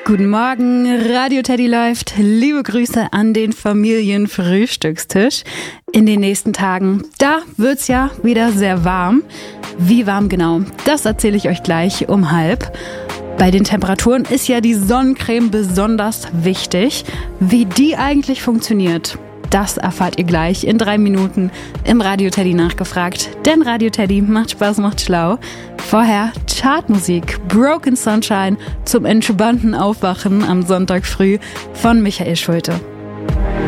Guten Morgen, Radio Teddy läuft. Liebe Grüße an den Familienfrühstückstisch. In den nächsten Tagen, da wird's ja wieder sehr warm. Wie warm genau, das erzähle ich euch gleich um 12:30. Bei den Temperaturen ist ja die Sonnencreme besonders wichtig. Wie die eigentlich funktioniert, das erfahrt ihr gleich in 3 Minuten im Radio Teddy nachgefragt. Denn Radio Teddy macht Spaß, macht schlau. Vorher Chartmusik, Broken Sunshine zum entspannten Aufwachen am Sonntag früh von Michael Schulte.